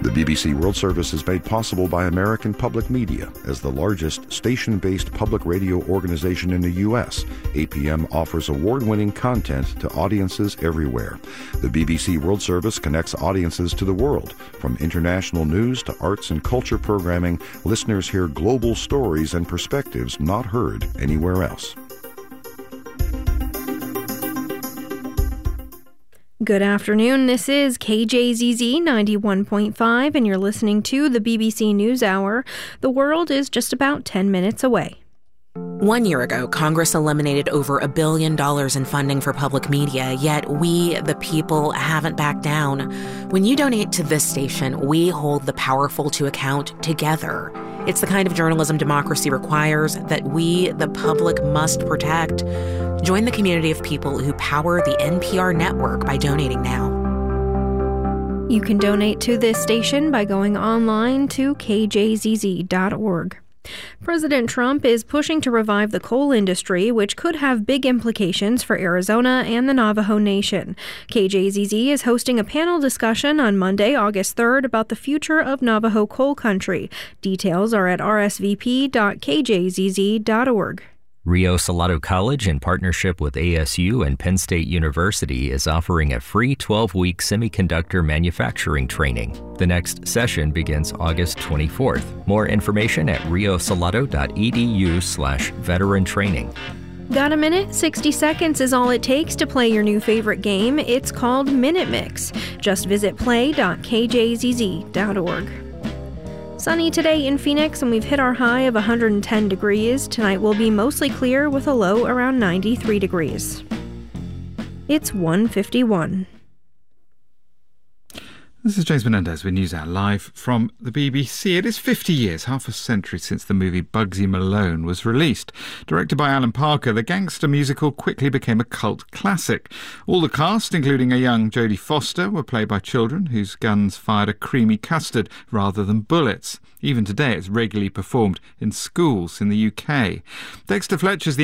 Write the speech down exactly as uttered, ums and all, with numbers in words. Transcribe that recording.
The B B C World Service is made possible by American Public Media. As the largest station-based public radio organization in the U S, A P M offers award-winning content to audiences everywhere. The B B C World Service connects audiences to the world. From international news to arts and culture programming, listeners hear global stories and perspectives not heard anywhere else. Good afternoon, this is K J Z Z ninety-one point five and you're listening to the B B C NewsHour. The world is just about ten minutes away. One year ago, Congress eliminated over a billion dollars in funding for public media, yet we, the people, haven't backed down. When you donate to this station, we hold the powerful to account together. It's the kind of journalism democracy requires that we, the public, must protect. Join the community of people who power the N P R network by donating now. You can donate to this station by going online to k j z z dot org. President Trump is pushing to revive the coal industry, which could have big implications for Arizona and the Navajo Nation. K J Z Z is hosting a panel discussion on Monday, August third, about the future of Navajo coal country. Details are at r s v p dot k j z z dot org. Rio Salado College, in partnership with A S U and Penn State University, is offering a free twelve-week semiconductor manufacturing training. The next session begins August twenty-fourth. More information at riosalado dot e d u slash veteran training. Got a minute? sixty seconds is all it takes to play your new favorite game. It's called Minute Mix. Just visit play dot k j z z dot org. Sunny today in Phoenix, and we've hit our high of one hundred ten degrees. Tonight will be mostly clear with a low around ninety-three degrees. It's one fifty-one. This is James Menendez with NewsHour live from the B B C. It is fifty years, half a century since the movie Bugsy Malone was released. Directed by Alan Parker, the gangster musical quickly became a cult classic. All the cast, including a young Jodie Foster, were played by children whose guns fired a creamy custard rather than bullets. Even today, it's regularly performed in schools in the U K. Dexter Fletcher's the